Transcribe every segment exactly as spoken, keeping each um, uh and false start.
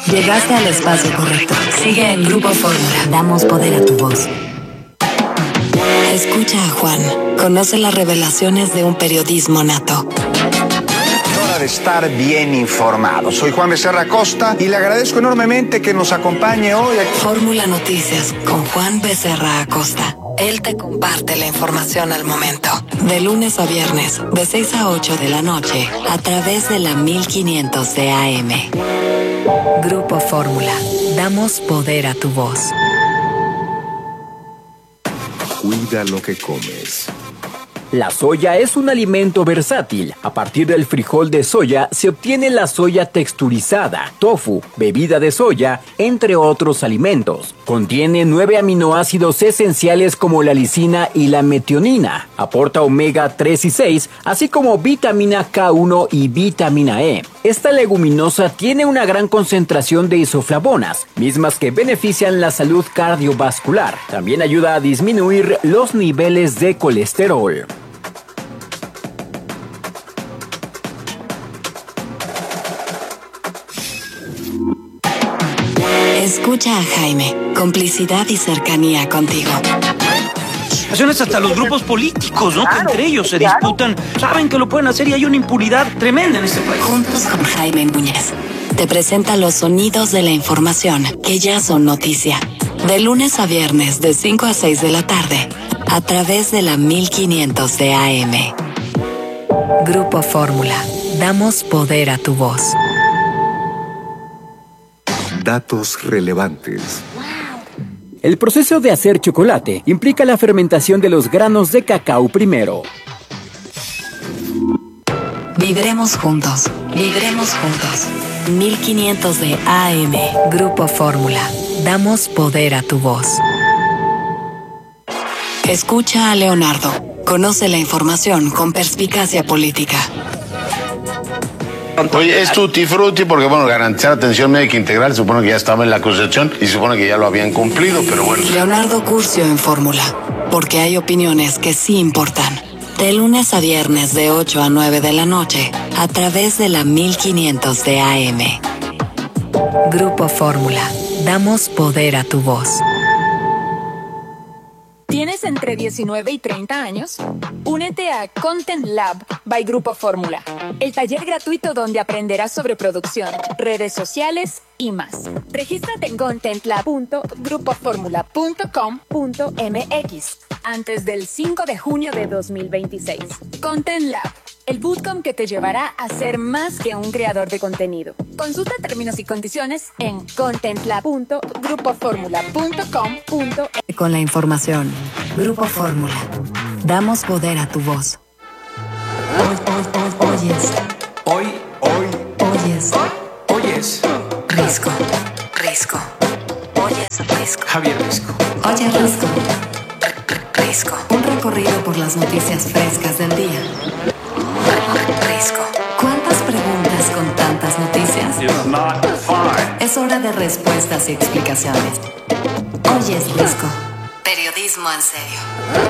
Llegaste al espacio correcto. Sigue en Grupo Fórmula. Damos poder a tu voz. Escucha a Juan. Conoce las revelaciones de un periodismo nato. Hora de estar bien informado. Soy Juan Becerra Acosta y le agradezco enormemente que nos acompañe hoy. Fórmula Noticias con Juan Becerra Acosta. Él te comparte la información al momento. De lunes a viernes, de seis a ocho de la noche, a través de la mil quinientos de A M. Grupo Fórmula. Damos poder a tu voz. Cuida lo que comes. La soya es un alimento versátil. A partir del frijol de soya se obtiene la soya texturizada, tofu, bebida de soya, entre otros alimentos. Contiene nueve aminoácidos esenciales como la lisina y la metionina. Aporta omega tres y seis, así como vitamina K uno y vitamina E. Esta leguminosa tiene una gran concentración de isoflavonas, mismas que benefician la salud cardiovascular. También ayuda a disminuir los niveles de colesterol. Escucha a Jaime. Complicidad y cercanía contigo. Hasta los grupos políticos, ¿no? Claro, que entre ellos se claro. disputan, saben que lo pueden hacer y hay una impunidad tremenda en este país. Juntos con Jaime Núñez, te presenta los sonidos de la información que ya son noticia. De lunes a viernes, de cinco a seis de la tarde, a través de la mil quinientos de A M. Grupo Fórmula. Damos poder a tu voz. Datos relevantes. El proceso de hacer chocolate implica la fermentación de los granos de cacao primero. Vibremos juntos, vibremos juntos. mil quinientos de A M. Grupo Fórmula. Damos poder a tu voz. Escucha a Leonardo. Conoce la información con perspicacia política. Oye, es tutti frutti porque, bueno, garantizar atención médica integral, se supone que ya estaba en la Constitución y se supone que ya lo habían cumplido, pero bueno. Leonardo Curcio en Fórmula, porque hay opiniones que sí importan. De lunes a viernes de ocho a nueve de la noche, a través de la mil quinientos de A M. Grupo Fórmula. Damos poder a tu voz. ¿Tienes entre diecinueve y treinta años? Únete a Content Lab by Grupo Fórmula, el taller gratuito donde aprenderás sobre producción, redes sociales y más. Regístrate en content lab punto grupo fórmula punto com punto m x antes del cinco de junio de dos mil veintiséis. Content Lab, el bootcamp que te llevará a ser más que un creador de contenido. Consulta términos y condiciones en content lab punto grupo fórmula punto com punto m x. Con la información, Grupo Fórmula. Damos poder a tu voz. Hoy, hoy, hoy, oyes. Hoy, hoy, oyes. oyes. Risco, Risco. Oyes Risco. Javier Risco. Oye Risco. Risco. Un recorrido por las noticias frescas del día. Risco. ¿Cuántas preguntas con tantas noticias? Es hora de respuestas y explicaciones. Oyes Risco. Periodismo en serio.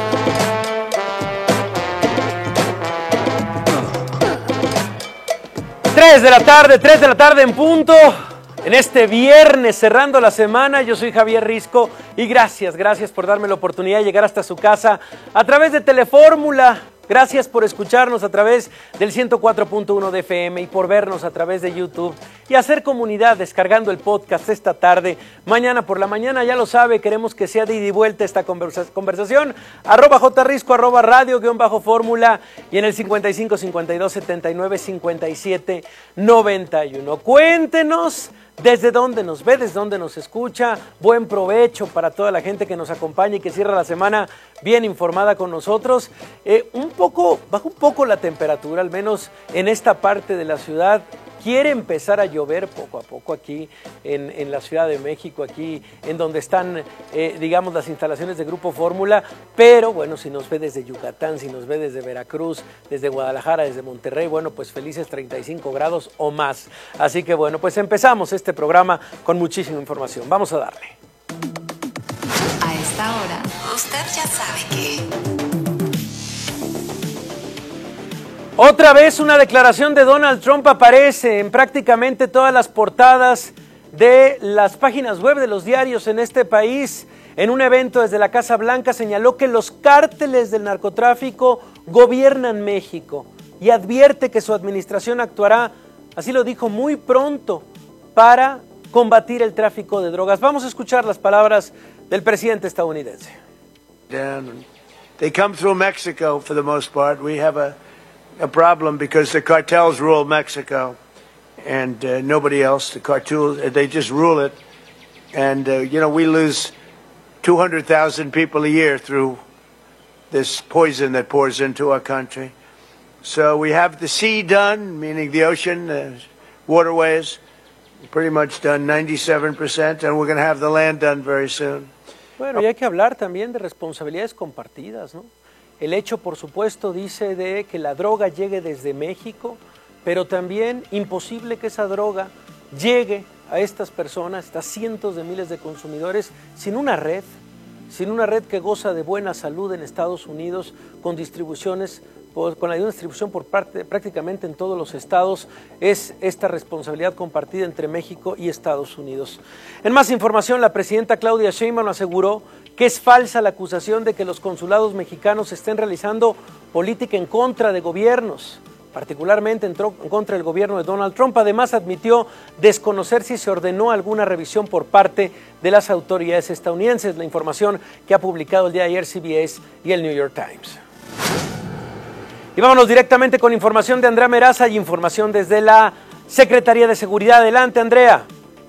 Tres de la tarde, tres de la tarde en punto. En este viernes, cerrando la semana, yo soy Javier Risco y gracias, gracias por darme la oportunidad de llegar hasta su casa a través de Telefórmula. Gracias por escucharnos a través del ciento cuatro punto uno de F M y por vernos a través de YouTube y hacer comunidad descargando el podcast esta tarde. Mañana por la mañana, ya lo sabe, queremos que sea de ida y vuelta esta conversa conversación. Arroba jrisco, arroba radio, guión bajo fórmula y en el cincuenta y cinco, cincuenta y dos, setenta y nueve, cincuenta y siete, noventa y uno. Cuéntenos desde dónde nos ve, desde dónde nos escucha. Buen provecho para toda la gente que nos acompaña y que cierra la semana bien informada con nosotros. Eh, un poco, baja un poco la temperatura, al menos en esta parte de la ciudad. Quiere empezar a llover poco a poco aquí en, en la Ciudad de México, aquí en donde están, eh, digamos, las instalaciones de Grupo Fórmula, pero bueno, si nos ve desde Yucatán, si nos ve desde Veracruz, desde Guadalajara, desde Monterrey, bueno, pues felices treinta y cinco grados o más. Así que bueno, pues empezamos este programa con muchísima información. Vamos a darle. A esta hora, usted ya sabe que... Otra vez una declaración de Donald Trump aparece en prácticamente todas las portadas de las páginas web de los diarios en este país. En un evento desde la Casa Blanca señaló que los cárteles del narcotráfico gobiernan México y advierte que su administración actuará, así lo dijo, muy pronto para combatir el tráfico de drogas. Vamos a escuchar las palabras del presidente estadounidense. They come through Mexico for the most part. We have a, a problem because the cartels rule Mexico and uh, nobody else. The cartels, they just rule it. And, uh, you know, we lose two hundred thousand people a year through this poison that pours into our country. So we have the sea done, meaning the ocean, uh, waterways, pretty much done ninety-seven percent, and we're going to have the land done very soon. Bueno, y hay que hablar también de responsabilidades compartidas, ¿no? El hecho, por supuesto, dice de que la droga llegue desde México, pero también imposible que esa droga llegue a estas personas, estas cientos de miles de consumidores, sin una red, sin una red que goza de buena salud en Estados Unidos, con distribuciones, con la distribución por parte prácticamente en todos los estados. Es esta responsabilidad compartida entre México y Estados Unidos. En más información, la presidenta Claudia Sheinbaum aseguró que es falsa la acusación de que los consulados mexicanos estén realizando política en contra de gobiernos, particularmente en contra del gobierno de Donald Trump. Además, admitió desconocer si se ordenó alguna revisión por parte de las autoridades estadounidenses, la información que ha publicado el día de ayer C B S y el New York Times. Y vámonos directamente con información de Andrea Meraza y información desde la Secretaría de Seguridad. Adelante, Andrea.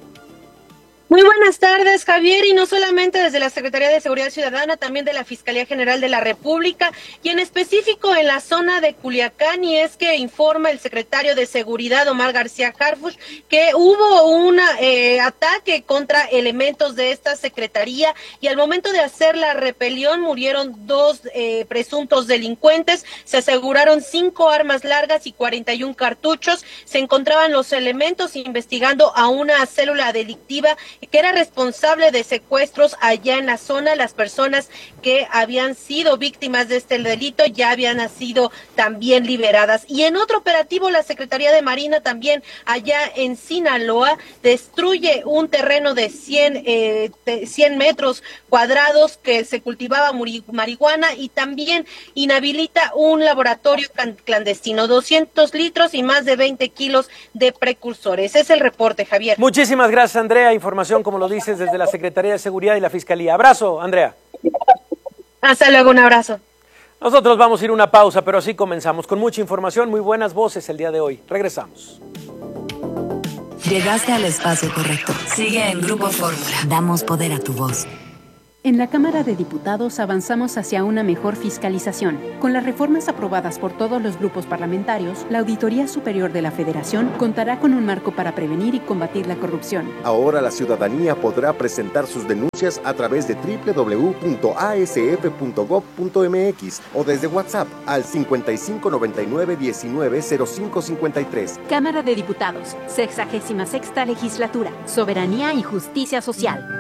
Muy buenas tardes, Javier, y no solamente desde la Secretaría de Seguridad Ciudadana, también de la Fiscalía General de la República, y en específico en la zona de Culiacán, y es que informa el secretario de Seguridad, Omar García Harfuch, que hubo un eh, ataque contra elementos de esta secretaría, y al momento de hacer la repelión murieron dos eh, presuntos delincuentes, se aseguraron cinco armas largas y cuarenta y un cartuchos, se encontraban los elementos investigando a una célula delictiva que era responsable de secuestros allá en la zona. Las personas que habían sido víctimas de este delito ya habían sido también liberadas. Y en otro operativo, la Secretaría de Marina también allá en Sinaloa destruye un terreno de cien, eh, de cien metros cuadrados que se cultivaba marihuana, y también inhabilita un laboratorio clandestino, doscientos litros y más de veinte kilos de precursores. Es el reporte, Javier. Muchísimas gracias, Andrea. Información, como lo dices, desde la Secretaría de Seguridad y la Fiscalía. Abrazo, Andrea. Hasta luego, un abrazo. Nosotros vamos a ir a una pausa, pero así comenzamos con mucha información, muy buenas voces el día de hoy. Regresamos. Llegaste al espacio correcto. Sigue en Grupo Fórmula. Damos poder a tu voz. En la Cámara de Diputados avanzamos hacia una mejor fiscalización. Con las reformas aprobadas por todos los grupos parlamentarios, la Auditoría Superior de la Federación contará con un marco para prevenir y combatir la corrupción. Ahora la ciudadanía podrá presentar sus denuncias a través de doble u doble u doble u punto a s f punto gob punto m x o desde WhatsApp al cincuenta y cinco noventa y nueve diecinueve cero cinco cincuenta y tres. Cámara de Diputados, sexagésima sexta legislatura, soberanía y justicia social.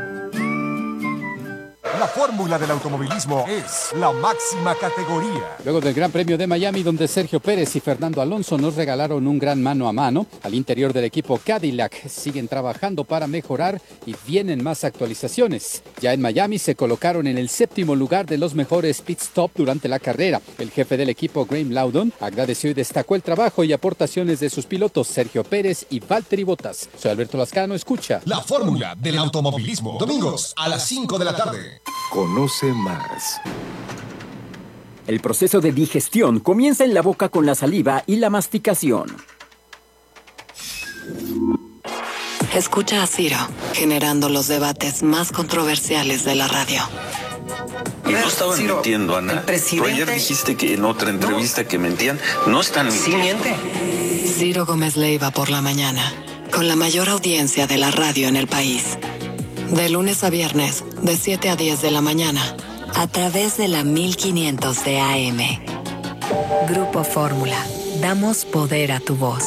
La fórmula del automovilismo es la máxima categoría. Luego del Gran Premio de Miami, donde Sergio Pérez y Fernando Alonso nos regalaron un gran mano a mano, al interior del equipo Cadillac siguen trabajando para mejorar y vienen más actualizaciones. Ya en Miami se colocaron en el séptimo lugar de los mejores pit stop durante la carrera. El jefe del equipo, Graham Loudon, agradeció y destacó el trabajo y aportaciones de sus pilotos Sergio Pérez y Valtteri Bottas. Soy Alberto Lascano, escucha La fórmula del automovilismo, domingos a las cinco de la tarde. Conoce más. El proceso de digestión comienza en la boca con la saliva y la masticación. Escucha a Ciro, generando los debates más controversiales de la radio. Y no estaban Ciro, mintiendo, Ana. Tú ayer dijiste que en otra entrevista no. que mentían. No están mintiendo. Sí miente. Ciro Gómez Leiva por la mañana, con la mayor audiencia de la radio en el país. De lunes a viernes, de siete a diez de la mañana, a través de la mil quinientos de A M. Grupo Fórmula. Damos poder a tu voz.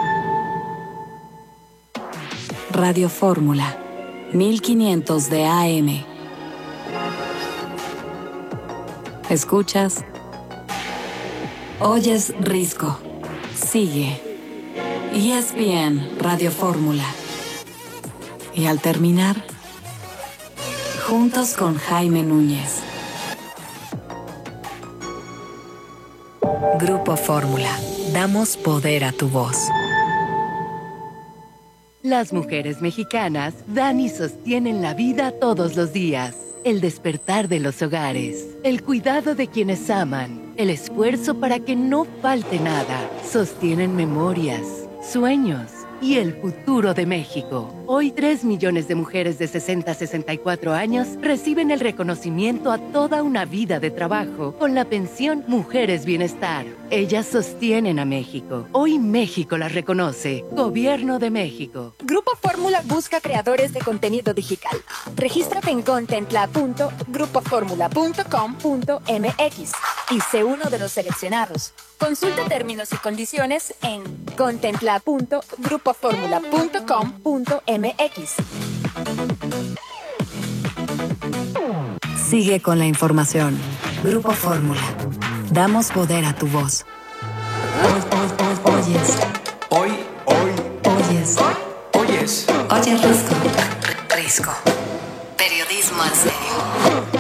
Radio Fórmula. mil quinientos de A M. ¿Escuchas? Oyes Risco. Sigue. E S P N Radio Fórmula. Y al terminar, juntos con Jaime Núñez. Grupo Fórmula. Damos poder a tu voz. Las mujeres mexicanas dan y sostienen la vida todos los días. El despertar de los hogares, el cuidado de quienes aman, el esfuerzo para que no falte nada. Sostienen memorias, sueños y el futuro de México. Hoy, tres millones de mujeres de sesenta a sesenta y cuatro años reciben el reconocimiento a toda una vida de trabajo con la pensión Mujeres Bienestar. Ellas sostienen a México. Hoy México las reconoce. Gobierno de México. Grupo Fórmula busca creadores de contenido digital. Regístrate en contentlab punto grupo fórmula punto com punto m x y sé uno de los seleccionados. Consulta términos y condiciones en contentlab punto grupo fórmula punto com punto m x. Sigue con la información. Grupo Fórmula. Damos poder a tu voz. Oyes. Hoy, hoy, Oyes. oyes. Oyes Risco. Risco. Periodismo en serio.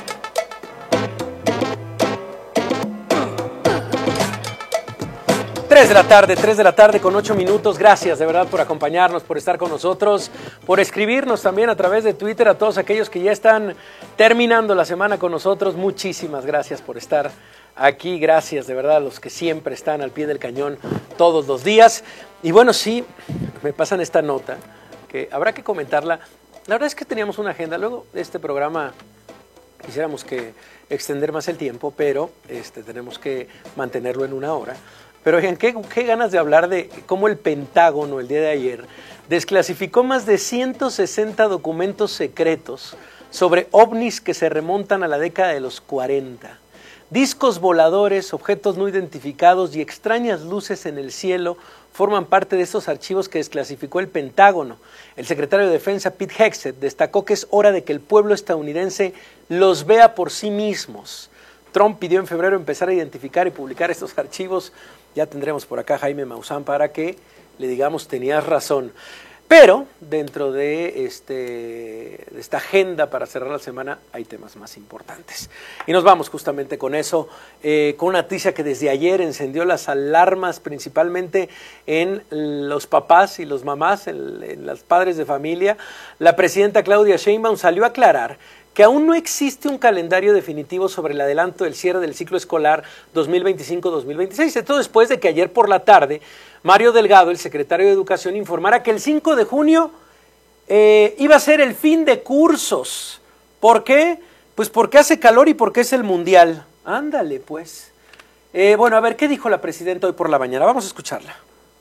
tres de la tarde, tres de la tarde con ocho minutos. Gracias de verdad por acompañarnos, por estar con nosotros, por escribirnos también a través de Twitter a todos aquellos que ya están terminando la semana con nosotros. Muchísimas gracias por estar aquí. Gracias de verdad a los que siempre están al pie del cañón todos los días. Y bueno, sí, me pasan esta nota que habrá que comentarla. La verdad es que teníamos una agenda. Luego de este programa quisiéramos que extender más el tiempo, pero este, tenemos que mantenerlo en una hora. Pero oigan, ¿qué, qué ganas de hablar de cómo el Pentágono el día de ayer desclasificó más de ciento sesenta documentos secretos sobre ovnis que se remontan a la década de los cuarenta. Discos voladores, objetos no identificados y extrañas luces en el cielo forman parte de estos archivos que desclasificó el Pentágono. El secretario de Defensa, Pete Hegseth, destacó que es hora de que el pueblo estadounidense los vea por sí mismos. Trump pidió en febrero empezar a identificar y publicar estos archivos. Ya tendremos por acá a Jaime Maussan para que le digamos tenías razón. Pero dentro de, este, de esta agenda para cerrar la semana hay temas más importantes. Y nos vamos justamente con eso, eh, con una noticia que desde ayer encendió las alarmas principalmente en los papás y los mamás, en, en los padres de familia. La presidenta Claudia Sheinbaum salió a aclarar que aún no existe un calendario definitivo sobre el adelanto del cierre del ciclo escolar dos mil veinticinco dos mil veintiséis. Esto después de que ayer por la tarde Mario Delgado, el secretario de Educación, informara que el cinco de junio eh, iba a ser el fin de cursos. ¿Por qué? Pues porque hace calor y porque es el Mundial. Ándale, pues. Eh, bueno, a ver, ¿qué dijo la presidenta hoy por la mañana? Vamos a escucharla.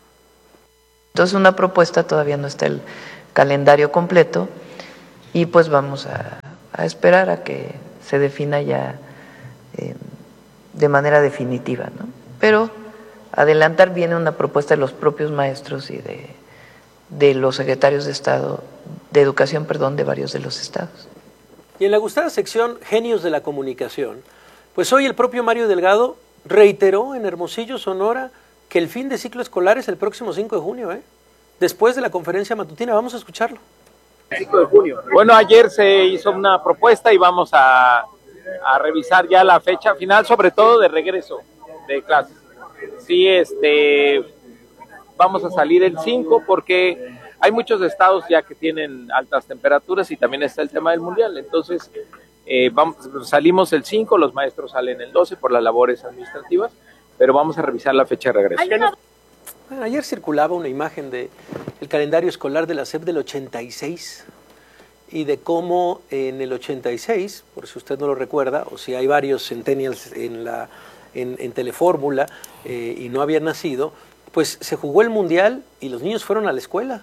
Entonces, una propuesta, todavía no está el calendario completo y pues vamos a... a esperar a que se defina ya eh, de manera definitiva, ¿no? Pero adelantar viene una propuesta de los propios maestros y de, de los secretarios de Estado, de Educación, perdón, de varios de los estados. Y en la gustada sección Genios de la Comunicación, pues hoy el propio Mario Delgado reiteró en Hermosillo, Sonora, que el fin de ciclo escolar es el próximo cinco de junio, ¿eh? Después de la conferencia matutina. Vamos a escucharlo. cinco de junio. Bueno, ayer se hizo una propuesta y vamos a, a revisar ya la fecha final, sobre todo de regreso de clases. Sí, este, vamos a salir el cinco porque hay muchos estados ya que tienen altas temperaturas y también está el tema del mundial. Entonces, eh, vamos, salimos el cinco, los maestros salen el doce por las labores administrativas, pero vamos a revisar la fecha de regreso. Bueno, ayer circulaba una imagen de el calendario escolar de la S E P del ochenta y seis y de cómo en el ochenta y seis, por si usted no lo recuerda, o si hay varios centennials en, la, en, en Telefórmula eh, y no habían nacido, pues se jugó el Mundial y los niños fueron a la escuela.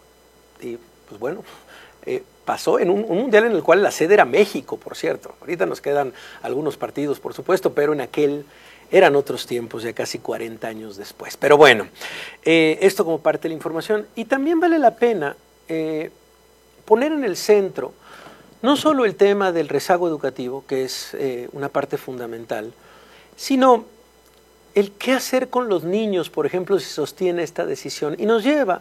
Y pues bueno, eh, pasó en un, un Mundial en el cual la sede era México, por cierto. Ahorita nos quedan algunos partidos, por supuesto, pero en aquel... eran otros tiempos, ya casi cuarenta años después. Pero bueno, eh, esto como parte de la información. Y también vale la pena eh, poner en el centro no solo el tema del rezago educativo, que es eh, una parte fundamental, sino el qué hacer con los niños, por ejemplo, si sostiene esta decisión. Y nos lleva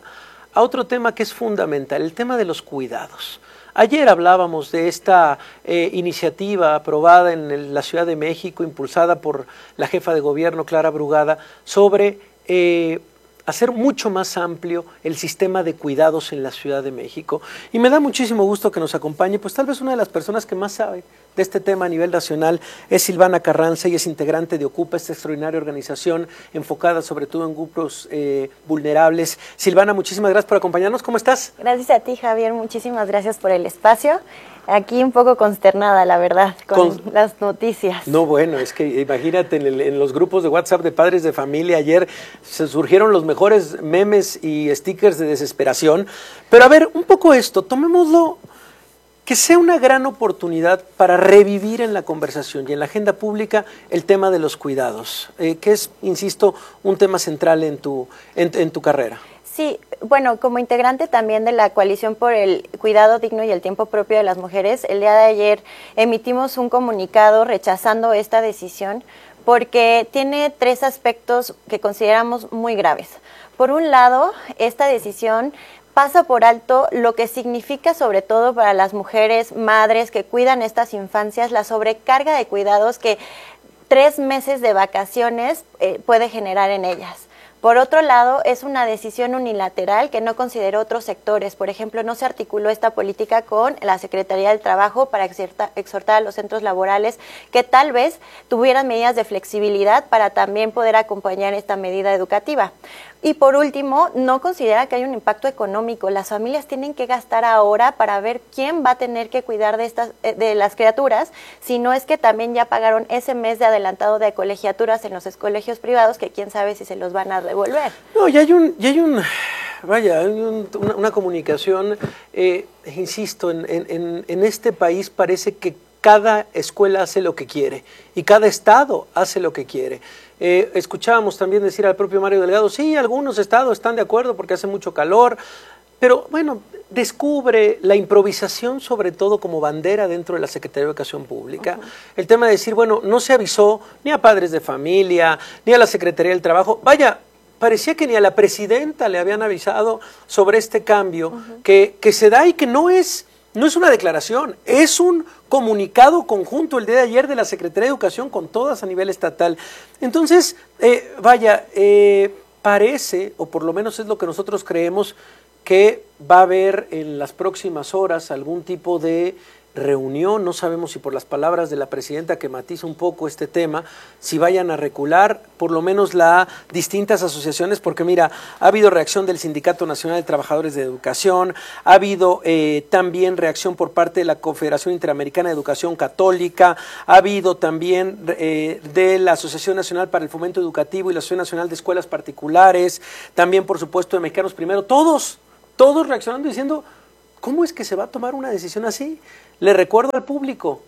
a otro tema que es fundamental, el tema de los cuidados. Ayer hablábamos de esta eh, iniciativa aprobada en el, la Ciudad de México, impulsada por la jefa de gobierno, Clara Brugada, sobre eh, hacer mucho más amplio el sistema de cuidados en la Ciudad de México. Y me da muchísimo gusto que nos acompañe, pues tal vez una de las personas que más sabe de este tema a nivel nacional es Silvana Carranza, y es integrante de Ocupa, esta extraordinaria organización enfocada sobre todo en grupos eh, vulnerables. Silvana, muchísimas gracias por acompañarnos. ¿Cómo estás? Gracias a ti, Javier. Muchísimas gracias por el espacio. Aquí un poco consternada, la verdad, con, con las noticias. No, bueno, es que imagínate, en, el, en los grupos de WhatsApp de padres de familia ayer se surgieron los mejores memes y stickers de desesperación. Pero a ver, un poco esto, tomémoslo, que sea una gran oportunidad para revivir en la conversación y en la agenda pública el tema de los cuidados, eh, que es, insisto, un tema central en tu, en, en tu carrera. Sí, bueno, como integrante también de la Coalición por el Cuidado Digno y el Tiempo Propio de las Mujeres, el día de ayer emitimos un comunicado rechazando esta decisión porque tiene tres aspectos que consideramos muy graves. Por un lado, esta decisión pasa por alto lo que significa sobre todo para las mujeres, madres que cuidan estas infancias, la sobrecarga de cuidados que tres meses de vacaciones eh, puede generar en ellas. Por otro lado, es una decisión unilateral que no consideró otros sectores. Por ejemplo, no se articuló esta política con la Secretaría del Trabajo para exhortar a los centros laborales que tal vez tuvieran medidas de flexibilidad para también poder acompañar esta medida educativa. Y por último, no considera que hay un impacto económico. Las familias tienen que gastar ahora para ver quién va a tener que cuidar de estas de las criaturas, si no es que también ya pagaron ese mes de adelantado de colegiaturas en los colegios privados, que quién sabe si se los van a devolver. No, y hay un, y hay un vaya, hay un, una, una comunicación, eh, insisto, en, en, en este país parece que cada escuela hace lo que quiere y cada estado hace lo que quiere. Eh, escuchábamos también decir al propio Mario Delgado, sí, algunos estados están de acuerdo porque hace mucho calor, pero bueno, descubre la improvisación sobre todo como bandera dentro de la Secretaría de Educación Pública. Uh-huh. El tema de decir, bueno, no se avisó ni a padres de familia, ni a la Secretaría del Trabajo, vaya, parecía que ni a la presidenta le habían avisado sobre este cambio uh-huh. que, que se da y que no es... No es una declaración, es un comunicado conjunto el día de ayer de la Secretaría de Educación con todas a nivel estatal. Entonces, eh, vaya, eh, parece, o por lo menos es lo que nosotros creemos, que va a haber en las próximas horas algún tipo de reunión, no sabemos si por las palabras de la presidenta que matiza un poco este tema, si vayan a recular por lo menos las distintas asociaciones, porque mira, ha habido reacción del Sindicato Nacional de Trabajadores de Educación, ha habido eh, también reacción por parte de la Confederación Interamericana de Educación Católica, ha habido también eh, de la Asociación Nacional para el Fomento Educativo y la Asociación Nacional de Escuelas Particulares, también por supuesto de Mexicanos Primero, todos, todos reaccionando diciendo, ¿cómo es que se va a tomar una decisión así? Le recuerdo al público,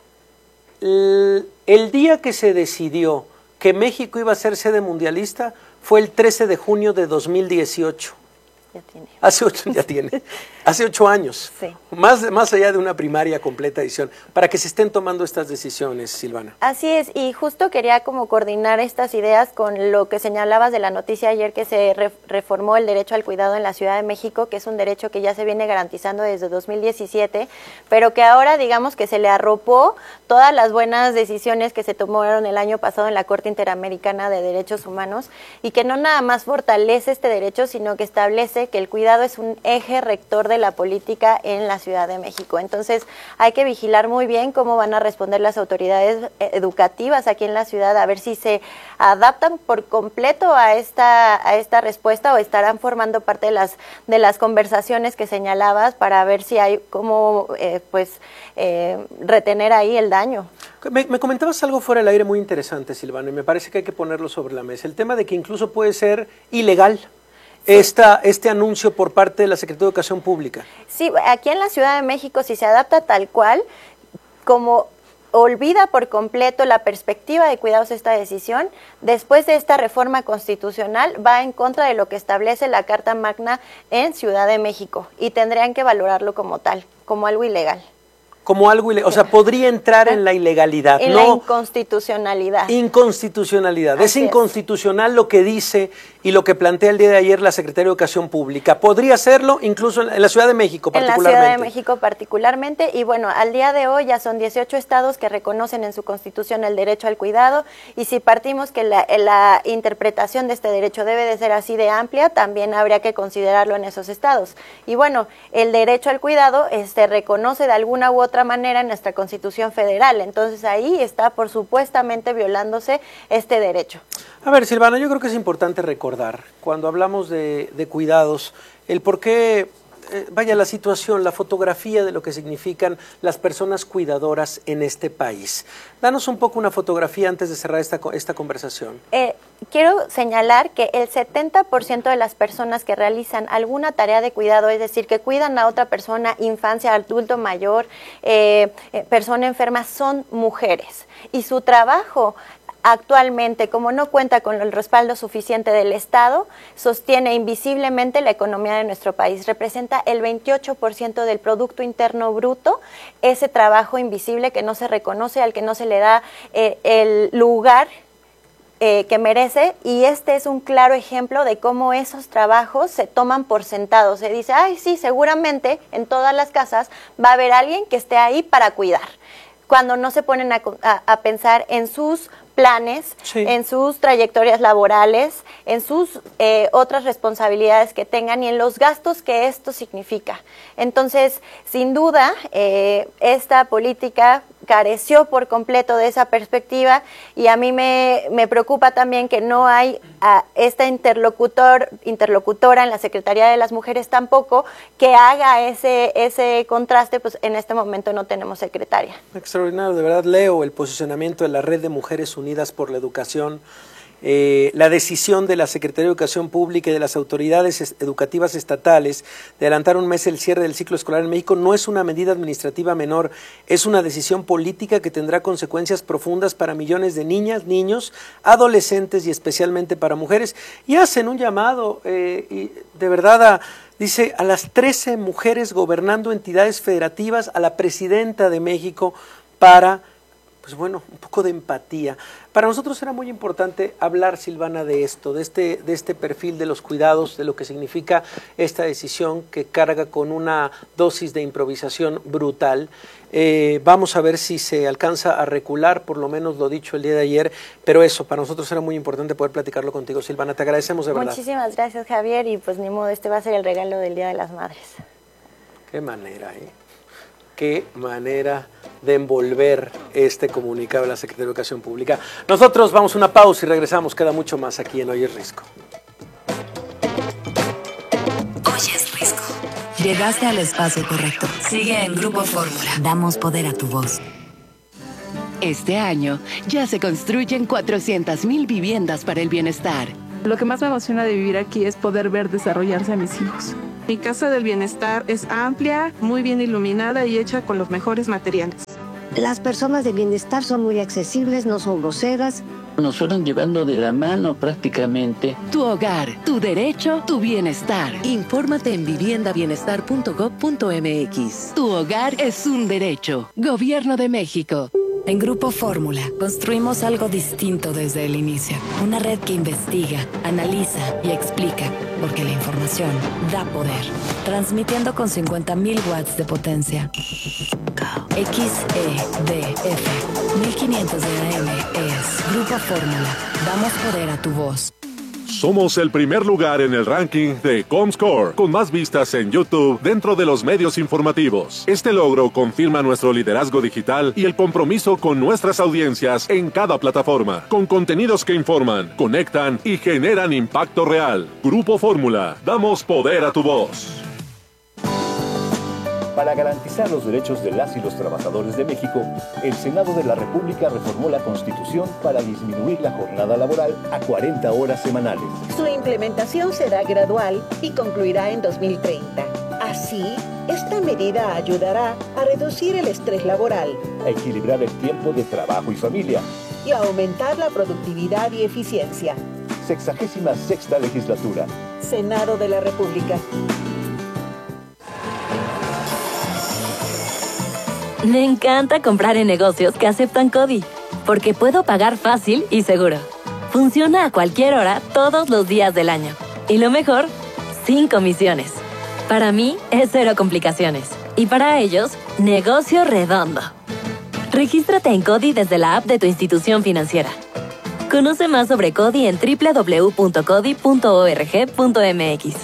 el, el día que se decidió que México iba a ser sede mundialista fue el trece de junio de dos mil dieciocho. Ya tiene. Hace ocho, ya tiene. Hace ocho años. Sí. Más, más allá de una primaria completa edición, para que se estén tomando estas decisiones, Silvana. Así es, y justo quería como coordinar estas ideas con lo que señalabas de la noticia ayer que se re reformó el derecho al cuidado en la Ciudad de México, que es un derecho que ya se viene garantizando desde dos mil diecisiete, pero que ahora digamos que se le arropó todas las buenas decisiones que se tomaron el año pasado en la Corte Interamericana de Derechos Humanos, y que no nada más fortalece este derecho, sino que establece que el cuidado es un eje rector de la política en la Ciudad de México. Entonces hay que vigilar muy bien cómo van a responder las autoridades educativas aquí en la ciudad, a ver si se adaptan por completo a esta a esta respuesta o estarán formando parte de las de las conversaciones que señalabas para ver si hay cómo eh, pues eh, retener ahí el daño. Me, me comentabas algo fuera del aire muy interesante, Silvana, y me parece que hay que ponerlo sobre la mesa. El tema de que incluso puede ser ilegal Esta, este anuncio por parte de la Secretaría de Educación Pública. Sí, aquí en la Ciudad de México, si se adapta tal cual, como olvida por completo la perspectiva de cuidados esta decisión, después de esta reforma constitucional va en contra de lo que establece la Carta Magna en Ciudad de México y tendrían que valorarlo como tal, como algo ilegal. Como algo ilegal, o sea, podría entrar en la ilegalidad, en no la inconstitucionalidad. Inconstitucionalidad, es inconstitucional lo que dice y lo que plantea el día de ayer la Secretaría de Educación Pública. ¿Podría hacerlo incluso en la Ciudad de México particularmente? En la Ciudad de México particularmente, y bueno, al día de hoy ya son dieciocho estados que reconocen en su Constitución el derecho al cuidado, y si partimos que la, la interpretación de este derecho debe de ser así de amplia, también habría que considerarlo en esos estados. Y bueno, el derecho al cuidado se este, reconoce de alguna u otra manera en nuestra Constitución Federal, entonces ahí está por supuestamente violándose este derecho. A ver, Silvana, yo creo que es importante recordar, cuando hablamos de, de cuidados, el por qué, eh, vaya, la situación, la fotografía de lo que significan las personas cuidadoras en este país. Danos un poco una fotografía antes de cerrar esta, esta conversación. Eh, quiero señalar que el setenta por ciento de las personas que realizan alguna tarea de cuidado, es decir, que cuidan a otra persona, infancia, adulto mayor, eh, eh, persona enferma, son mujeres. Y su trabajo actualmente, como no cuenta con el respaldo suficiente del Estado, sostiene invisiblemente la economía de nuestro país. Representa el veintiocho por ciento del Producto Interno Bruto, ese trabajo invisible que no se reconoce, al que no se le da eh, el lugar eh, que merece, y este es un claro ejemplo de cómo esos trabajos se toman por sentados. Se dice, ay, sí, seguramente en todas las casas va a haber alguien que esté ahí para cuidar, cuando no se ponen a, a, a pensar en sus planes, sí, en sus trayectorias laborales, en sus eh, otras responsabilidades que tengan y en los gastos que esto significa. Entonces, sin duda, eh, esta política careció por completo de esa perspectiva, y a mí me, me preocupa también que no hay a esta interlocutor, interlocutora en la Secretaría de las Mujeres tampoco, que haga ese, ese contraste. Pues en este momento no tenemos secretaria. Extraordinario, de verdad. Leo el posicionamiento de la Red de Mujeres Unidas por la Educación, eh, la decisión de la Secretaría de Educación Pública y de las autoridades educativas estatales de adelantar un mes el cierre del ciclo escolar en México no es una medida administrativa menor, es una decisión política que tendrá consecuencias profundas para millones de niñas, niños, adolescentes y especialmente para mujeres. Y hacen un llamado, eh, y de verdad, a, dice, a las trece mujeres gobernando entidades federativas, a la presidenta de México, para, pues bueno, un poco de empatía. Para nosotros era muy importante hablar, Silvana, de esto, de este, de este perfil de los cuidados, de lo que significa esta decisión que carga con una dosis de improvisación brutal. Eh, vamos a ver si se alcanza a recular, por lo menos lo dicho el día de ayer, pero eso, para nosotros era muy importante poder platicarlo contigo, Silvana. Te agradecemos de verdad. Muchísimas gracias, Javier, y pues ni modo, este va a ser el regalo del Día de las Madres. Qué manera, ¿eh? Qué manera de envolver este comunicado de la Secretaría de Educación Pública. Nosotros vamos a una pausa y regresamos. Queda mucho más aquí en Hoy es Risco. Hoy es Risco. Llegaste al espacio correcto. Sigue en Grupo Fórmula. Damos poder a tu voz. Este año ya se construyen cuatrocientas mil viviendas para el bienestar. Lo que más me emociona de vivir aquí es poder ver desarrollarse a mis hijos. Mi casa del bienestar es amplia, muy bien iluminada y hecha con los mejores materiales. Las personas de bienestar son muy accesibles, no son groseras. Nos fueron llevando de la mano prácticamente. Tu hogar, tu derecho, tu bienestar. Infórmate en vivienda bienestar punto gob punto mx. Tu hogar es un derecho. Gobierno de México. En Grupo Fórmula construimos algo distinto desde el inicio. Una red que investiga, analiza y explica, porque la información da poder. Transmitiendo con cincuenta mil watts de potencia. X E D F mil quinientos de A M es Grupo Fórmula. Damos poder a tu voz. Somos el primer lugar en el ranking de Comscore, con más vistas en YouTube dentro de los medios informativos. Este logro confirma nuestro liderazgo digital y el compromiso con nuestras audiencias en cada plataforma, con contenidos que informan, conectan y generan impacto real. Grupo Fórmula, damos poder a tu voz. Para garantizar los derechos de las y los trabajadores de México, el Senado de la República reformó la Constitución para disminuir la jornada laboral a cuarenta horas semanales. Su implementación será gradual y concluirá en dos mil treinta. Así, esta medida ayudará a reducir el estrés laboral, a equilibrar el tiempo de trabajo y familia y a aumentar la productividad y eficiencia. Sexagésima sexta legislatura. Senado de la República. Me encanta comprar en negocios que aceptan CODI, porque puedo pagar fácil y seguro. Funciona a cualquier hora, todos los días del año. Y lo mejor, sin comisiones. Para mí, es cero complicaciones. Y para ellos, negocio redondo. Regístrate en CODI desde la app de tu institución financiera. Conoce más sobre CODI en doble u doble u doble u punto codi punto org punto mx.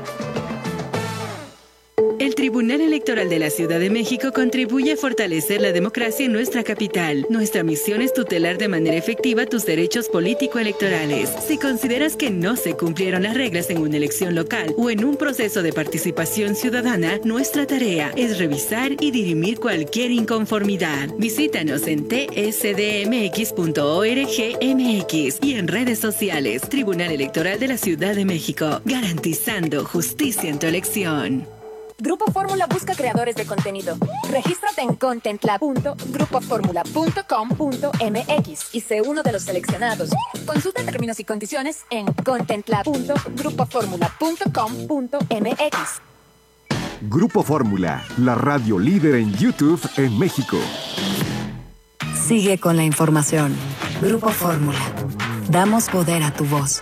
El Tribunal Electoral de la Ciudad de México contribuye a fortalecer la democracia en nuestra capital. Nuestra misión es tutelar de manera efectiva tus derechos político-electorales. Si consideras que no se cumplieron las reglas en una elección local o en un proceso de participación ciudadana, nuestra tarea es revisar y dirimir cualquier inconformidad. Visítanos en t s d m x punto org m x y en redes sociales. Tribunal Electoral de la Ciudad de México, garantizando justicia en tu elección. Grupo Fórmula busca creadores de contenido. Regístrate en content lab punto grupo formula punto com punto m x y sé uno de los seleccionados. Consulta términos y condiciones en content lab punto grupo formula punto com punto m x. Grupo Fórmula, la radio líder en YouTube en México. Sigue con la información. Grupo Fórmula. Damos poder a tu voz.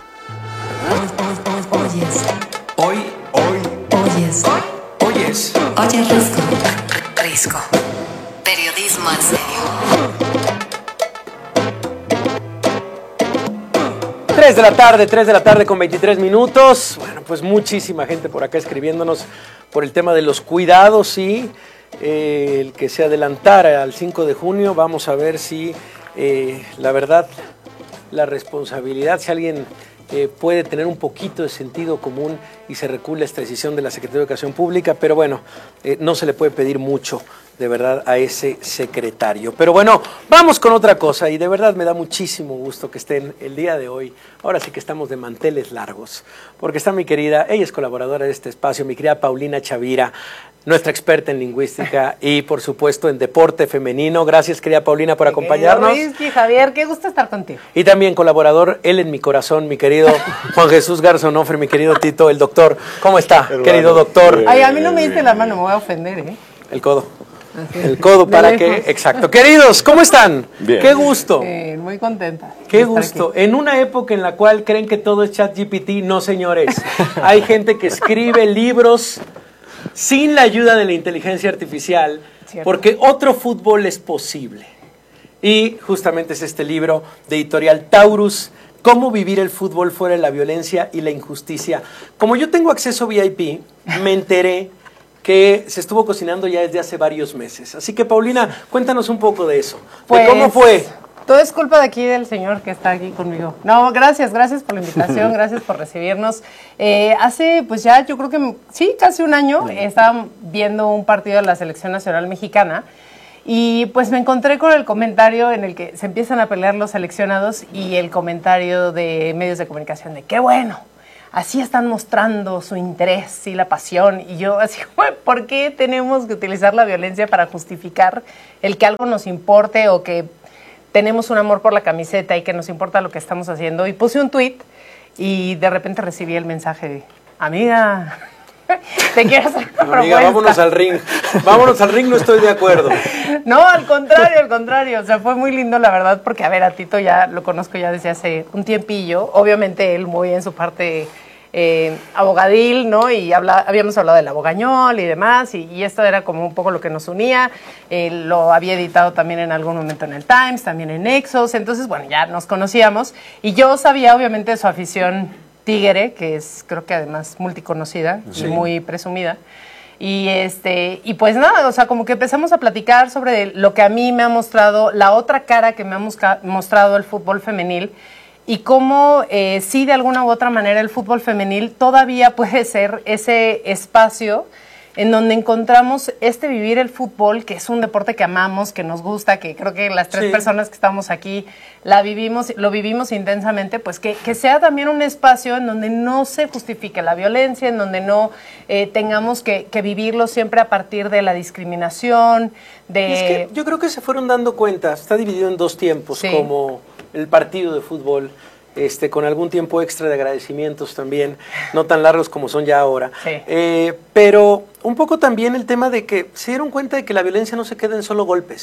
Oyes. Hoy, hoy, Oyes. hoy. Oyes. Oyes Risco. Risco. Periodismo en serio. tres de la tarde, tres de la tarde con veintitrés minutos. Bueno, pues muchísima gente por acá escribiéndonos por el tema de los cuidados, sí. Eh, el que se adelantara al cinco de junio, vamos a ver si eh, la verdad, la responsabilidad, si alguien eh, puede tener un poquito de sentido común y se recula esta decisión de la Secretaría de Educación Pública, pero bueno, eh, no se le puede pedir mucho de verdad a ese secretario. Pero bueno, vamos con otra cosa y de verdad me da muchísimo gusto que estén el día de hoy. Ahora sí que estamos de manteles largos, porque está mi querida, ella es colaboradora de este espacio, mi querida Paulina Chavira, nuestra experta en lingüística y por supuesto en deporte femenino. Gracias, querida Paulina, por acompañarnos. Luis, Javier, qué gusto estar contigo. Y también colaborador, él en mi corazón, mi querido Juan Jesús Garzonofre, mi querido Tito, el doctor. ¿Cómo está, hermano, querido doctor? Ay, a mí no me diste la mano, me voy a ofender, ¿eh? El codo. Así. El codo para que, exacto. Queridos, ¿cómo están? Bien. Qué gusto. Eh, muy contenta. Qué gusto. Aquí. En una época en la cual creen que todo es ChatGPT, no señores. Hay gente que escribe libros sin la ayuda de la inteligencia artificial, cierto, porque otro fútbol es posible. Y justamente es este libro de editorial Taurus, Cómo vivir el fútbol fuera de la violencia y la injusticia. Como yo tengo acceso V I P, me enteré que se estuvo cocinando ya desde hace varios meses. Así que, Paulina, cuéntanos un poco de eso. Pues, ¿de cómo fue? Todo es culpa de aquí del señor que está aquí conmigo. No, gracias, gracias por la invitación, gracias por recibirnos. Eh, hace, pues ya, yo creo que, sí, casi un año, estaba viendo un partido de la Selección Nacional Mexicana y pues me encontré con el comentario en el que se empiezan a pelear los seleccionados y el comentario de medios de comunicación de qué bueno. Así están mostrando su interés y la pasión. Y yo así, ¿por qué tenemos que utilizar la violencia para justificar el que algo nos importe o que tenemos un amor por la camiseta y que nos importa lo que estamos haciendo? Y puse un tuit y de repente recibí el mensaje de, amiga, te quiero hacer una propuesta. Amiga, vámonos al ring. Vámonos al ring, no estoy de acuerdo. No, al contrario, al contrario. O sea, fue muy lindo, la verdad, porque, a ver, a Tito ya lo conozco ya desde hace un tiempillo. Obviamente él muy en su parte eh, abogadil, ¿no? Y habla, habíamos hablado del abogañol y demás, y, y esto era como un poco lo que nos unía. Eh, lo había editado también en algún momento en el Times, también en Nexos. Entonces, bueno, ya nos conocíamos. Y yo sabía, obviamente, de su afición tigre, que es, creo que además, multiconocida, sí, y muy presumida. Y este y pues nada, o sea, como que empezamos a platicar sobre lo que a mí me ha mostrado, la otra cara que me ha mosca, mostrado el fútbol femenil y cómo eh, sí, de alguna u otra manera, el fútbol femenil todavía puede ser ese espacio en donde encontramos este vivir el fútbol, que es un deporte que amamos, que nos gusta, que creo que las tres sí. personas que estamos aquí la vivimos, lo vivimos intensamente, pues que, que sea también un espacio en donde no se justifique la violencia, en donde no eh, tengamos que, que vivirlo siempre a partir de la discriminación, de... Y es que yo creo que se fueron dando cuenta, está dividido en dos tiempos, sí, como el partido de fútbol, Este, con algún tiempo extra de agradecimientos también, no tan largos como son ya ahora. Sí. Eh, pero un poco también el tema de que se dieron cuenta de que la violencia no se queda en solo golpes.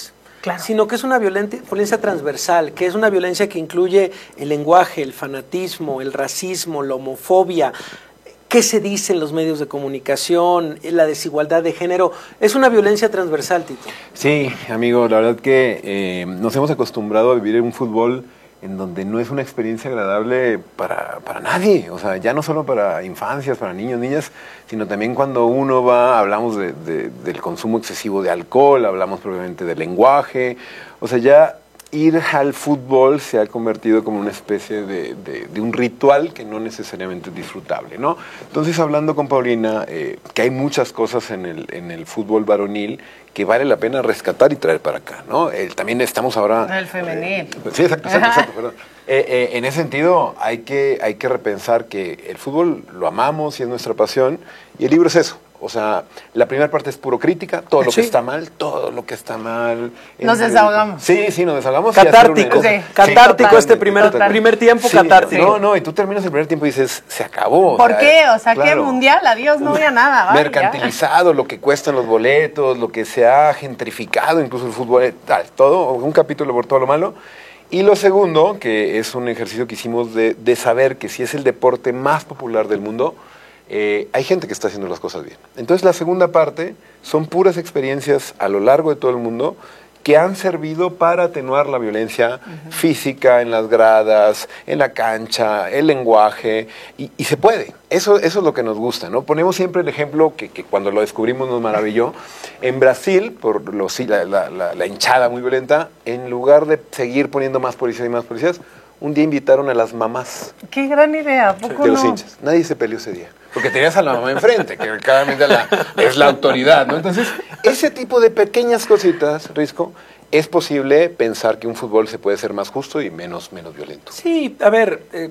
claro. sino que es una violencia transversal, que es una violencia que incluye el lenguaje, el fanatismo, el racismo, la homofobia. ¿Qué se dice en los medios de comunicación? La desigualdad de género. Es una violencia transversal, Tito. Sí, amigo, la verdad que eh, nos hemos acostumbrado a vivir en un fútbol en donde no es una experiencia agradable para, para nadie, o sea, ya no solo para infancias, para niños, niñas, sino también cuando uno va, hablamos de, de, del consumo excesivo de alcohol, hablamos probablemente del lenguaje, o sea, ya ir al fútbol se ha convertido como una especie de, de, de un ritual que no necesariamente es disfrutable, ¿no? Entonces, hablando con Paulina, eh, que hay muchas cosas en el, en el fútbol varonil que vale la pena rescatar y traer para acá, ¿no? Eh, también estamos ahora... El femenil. Eh, sí, exacto, exacto, exacto, perdón. Eh, eh, en ese sentido, hay que, hay que repensar que el fútbol lo amamos y es nuestra pasión, y el libro es eso. O sea, la primera parte es puro crítica, todo lo sí. que está mal, todo lo que está mal. Nos desahogamos. Sí, sí, nos desahogamos. Catártico, sí, catártico sí, este primer, primer tiempo, sí, catártico. No, no, y tú terminas el primer tiempo y dices, se acabó. ¿Por o sea, qué? O sea, claro. ¿qué mundial? Adiós, no había nada. Vaya. Mercantilizado, lo que cuestan los boletos, lo que se ha gentrificado, incluso el fútbol, tal, todo, un capítulo por todo lo malo. Y lo segundo, que es un ejercicio que hicimos de, de saber que si es el deporte más popular del mundo, Eh, hay gente que está haciendo las cosas bien. Entonces la segunda parte son puras experiencias a lo largo de todo el mundo que han servido para atenuar la violencia uh-huh. física en las gradas, en la cancha, el lenguaje, y, y se puede. Eso, eso es lo que nos gusta, ¿no? Ponemos siempre el ejemplo que, que cuando lo descubrimos nos maravilló. En Brasil, por los, la, la, la, la hinchada muy violenta, en lugar de seguir poniendo más policías y más policías, un día invitaron a las mamás. ¡Qué gran idea! ¿Poco de los no? hinchas. Nadie se peleó ese día. Porque tenías a la mamá enfrente, que claramente la, es la autoridad, ¿no? Entonces, ese tipo de pequeñas cositas, Risco, es posible pensar que un fútbol se puede ser más justo y menos, menos violento. Sí, a ver, eh,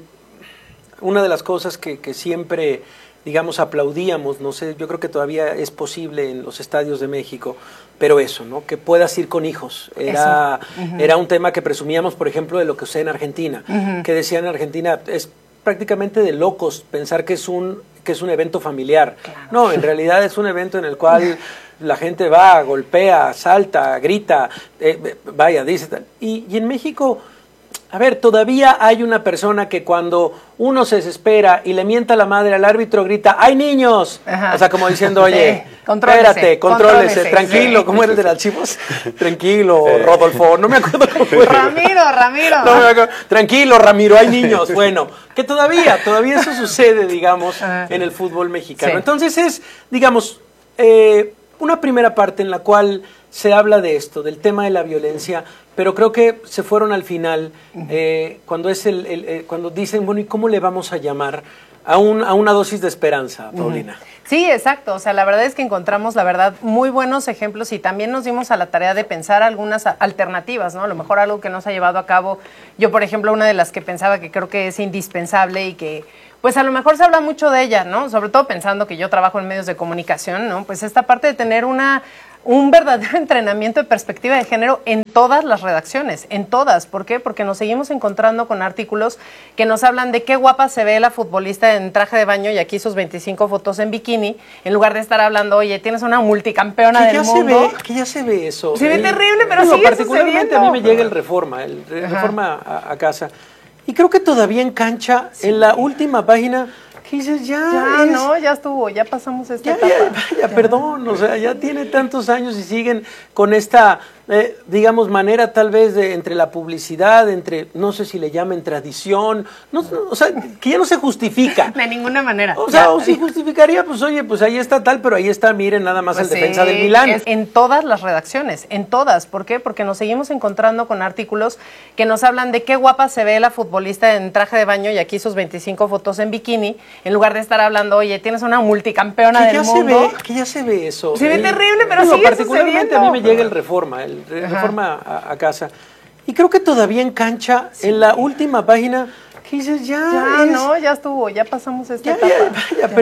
una de las cosas que, que siempre, digamos, aplaudíamos, no sé, yo creo que todavía es posible en los estadios de México, pero eso, ¿no? Que puedas ir con hijos. Era, uh-huh. era un tema que presumíamos, por ejemplo, de lo que sucede en Argentina, uh-huh. que decían en Argentina, es prácticamente de locos pensar que es un, que es un evento familiar. Claro. No, en realidad es un evento en el cual la gente va, golpea, salta, grita, eh, vaya, dice tal. Y, y en México, a ver, todavía hay una persona que cuando uno se desespera y le mienta a la madre al árbitro, grita, ¡hay niños! Ajá. O sea, como diciendo, oye, sí, contrólese, espérate, contrólese, tranquilo, sí. ¿Cómo eres de las Chivas? Tranquilo, sí. Rodolfo, no me acuerdo cómo fue. Ramiro, Ramiro. No me acuerdo. Tranquilo, Ramiro, hay niños. Bueno, que todavía, todavía eso sucede, digamos, Ajá. en el fútbol mexicano. Sí. Entonces es, digamos, eh, una primera parte en la cual se habla de esto, del tema de la violencia, pero creo que se fueron al final, eh, cuando es el, el eh, cuando dicen, bueno, ¿y cómo le vamos a llamar a, un, a una dosis de esperanza, Paulina? Sí, exacto. O sea, la verdad es que encontramos, la verdad, muy buenos ejemplos y también nos dimos a la tarea de pensar algunas alternativas, ¿no? A lo mejor algo que no se ha llevado a cabo. Yo, por ejemplo, una de las que pensaba que creo que es indispensable y que, pues a lo mejor se habla mucho de ella, ¿no? Sobre todo pensando que yo trabajo en medios de comunicación, ¿no? Pues esta parte de tener una... un verdadero entrenamiento de perspectiva de género en todas las redacciones, en todas. ¿Por qué? Porque nos seguimos encontrando con artículos que nos hablan de qué guapa se ve la futbolista en traje de baño y aquí sus veinticinco fotos en bikini, en lugar de estar hablando, oye, tienes una multicampeona del mundo. Se ve, que ya se ve eso. Se ve eh, terrible, pero digo, sigue particularmente sucediendo. A mí me llega el Reforma, el Reforma a, a casa. Y creo que todavía en cancha, sí. en la última página... dices, ya, ya es... no, ya estuvo, ya pasamos esta ya, etapa. Ya, ya, ya, perdón, o sea, ya tiene tantos años y siguen con esta, eh, digamos, manera tal vez de entre la publicidad, entre, no sé si le llamen tradición, no, no, o sea, que ya no se justifica. De ninguna manera. O sea, ya. o si justificaría, pues oye, pues ahí está tal, pero ahí está, miren, nada más pues el sí, defensa del Milán. Es en todas las redacciones, en todas. ¿Por qué? Porque nos seguimos encontrando con artículos que nos hablan de qué guapa se ve la futbolista en traje de baño y aquí sus veinticinco fotos en bikini, en lugar de estar hablando, oye, tienes una multicampeona que del ya mundo. Se ve, que ya se ve eso. Se ve eh, terrible, pero digo, sigue particularmente sucediendo. A mí me llega el Reforma, el Reforma a, a casa. Y creo que todavía en cancha, sí. en la última página, que dices, ya. Ya, es... no, ya estuvo, ya pasamos esta ya, etapa. Ya, ya, ya,